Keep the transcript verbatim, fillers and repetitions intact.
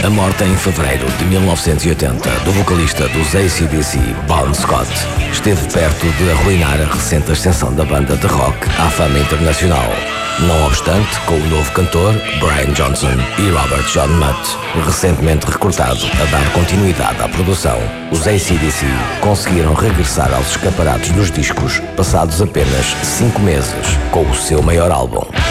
A morte em fevereiro de mil novecentos e oitenta do vocalista dos A C D C, Bon Scott, esteve perto de arruinar a recente ascensão da banda de rock à fama internacional. Não obstante, com o novo cantor, Brian Johnson, e Robert John Mutt, recentemente recrutado a dar continuidade à produção, os A C D C conseguiram regressar aos escaparates dos discos passados apenas cinco meses com o seu maior álbum.